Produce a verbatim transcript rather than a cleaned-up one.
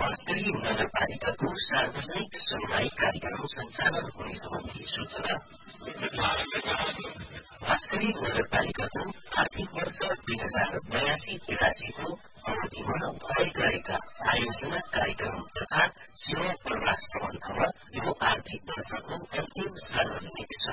वास्तरी नगरपालिकाको सार्वजनिक सुनवाई कार्यक्रम सञ्चालन हुने सम्बन्धी सूचना। वास्तरी नगरपालिकाको आर्थिक वर्ष दुई हजार बयासी तिरासीको अवधिमा भए गरेका आयोजना कार्यक्रम तथा सेवा प्रवाह सम्बन्धमा यो आर्थिक वर्षको अन्तिम सार्वजनिक